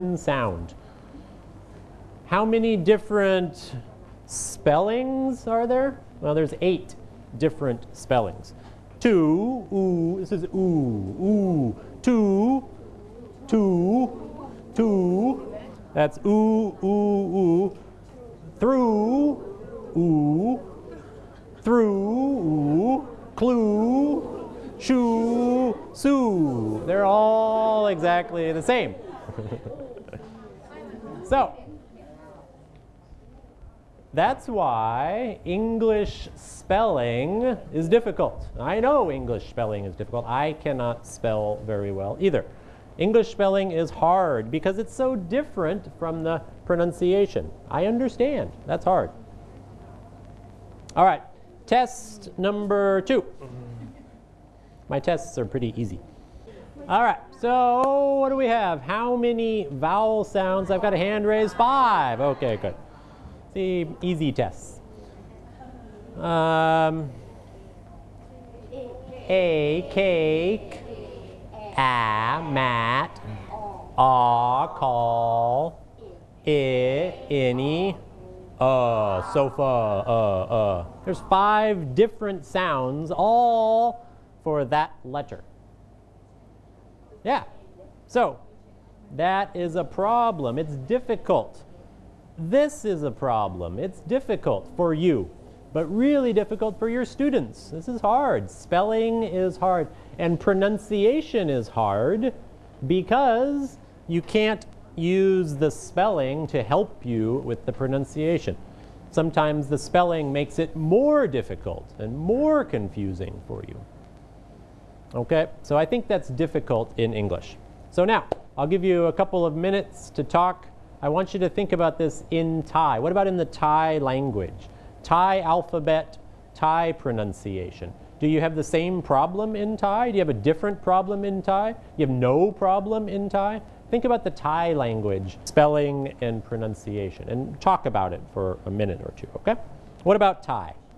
sound. How many different spellings are there? Well, there's 8 different spellings. 2, ooh, this is ooh, ooh. 2, 2, 2. That's ooh, ooh, ooh. Through, ooh. Through, ooh. Clue, shoo, sue. They're all exactly the same. So, that's why English spelling is difficult. I know English spelling is difficult. I cannot spell very well either. English spelling is hard because it's so different from the pronunciation. I understand. That's hard. All right, test number 2. My tests are pretty easy. All right, so what do we have? How many vowel sounds? I've got a hand raised. 5. Okay, good. See, easy tests. A, cake. A, mat. A, call. I, any. Sofa. There's 5 different sounds, all for that letter. Yeah, so that is a problem. It's difficult. This is a problem. It's difficult for you, but really difficult for your students. This is hard. Spelling is hard, and pronunciation is hard because you can't use the spelling to help you with the pronunciation. Sometimes the spelling makes it more difficult and more confusing for you. Okay, so I think that's difficult in English. So now, I'll give you a couple of minutes to talk. I want you to think about this in Thai. What about in the Thai language? Thai alphabet, Thai pronunciation. Do you have the same problem in Thai? Do you have a different problem in Thai? You have no problem in Thai? Think about the Thai language, spelling and pronunciation, and talk about it for a minute or two, okay? What about Thai?